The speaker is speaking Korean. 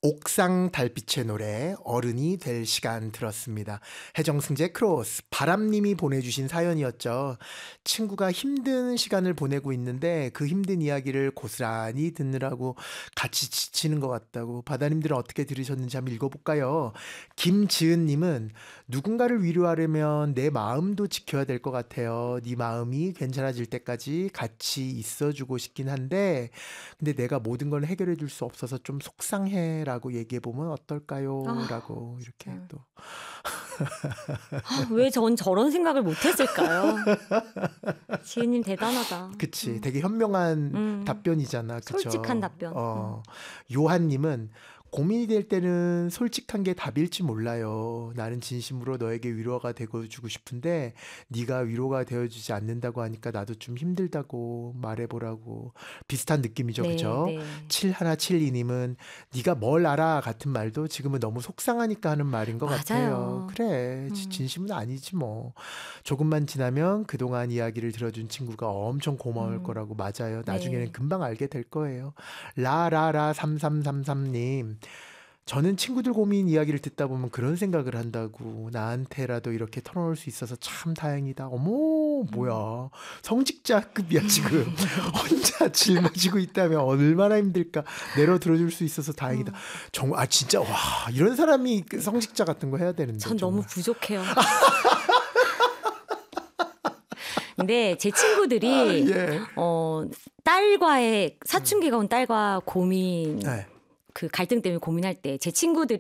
옥상 달빛의 노래 어른이 될 시간 들었습니다. 해정승재 크로스 바람님이 보내주신 사연이었죠. 친구가 힘든 시간을 보내고 있는데 그 힘든 이야기를 고스란히 듣느라고 같이 지치는 것 같다고. 바다님들은 어떻게 들으셨는지 한번 읽어볼까요? 김지은님은 누군가를 위로하려면 내 마음도 지켜야 될 것 같아요. 네 마음이 괜찮아질 때까지 같이 있어주고 싶긴 한데 근데 내가 모든 걸 해결해 줄 수 없어서 좀 속상해 라고 얘기해 보면 어떨까요? 아, 라고 이렇게 또 왜 전 저런 생각을 못했을까요? 지은님 대단하다. 그치 되게 현명한 음, 답변이잖아. 솔직한 그쵸? 답변. 요한님은 고민이 될 때는 솔직한 게 답일지 몰라요. 나는 진심으로 너에게 위로가 되어주고 싶은데 네가 위로가 되어주지 않는다고 하니까 나도 좀 힘들다고 말해보라고. 비슷한 느낌이죠. 네, 그죠? 네. 7172님은 네가 뭘 알아 같은 말도 지금은 너무 속상하니까 하는 말인 것 같아요. 맞아요. 그래 음, 진심은 아니지 뭐. 조금만 지나면 그동안 이야기를 들어준 친구가 엄청 고마울 음, 거라고. 맞아요. 나중에는 네. 금방 알게 될 거예요. 라라라 3333님, 저는 친구들 고민 이야기를 듣다 보면 그런 생각을 한다고. 나한테라도 이렇게 털어놓을 수 있어서 참 다행이다. 어머 음. 뭐야 성직자급이야 지금. 혼자 짊어지고 있다면 얼마나 힘들까. 내려 들어줄 수 있어서 다행이다. 어, 정말 진짜 와 이런 사람이 그 성직자 같은 거 해야 되는데 전 너무 정말. 부족해요. 근데 제 아, 친구들이 예. 딸과의 사춘기가 온 딸과 고민 네. 그 갈등 때문에 고민할 때 제 친구들이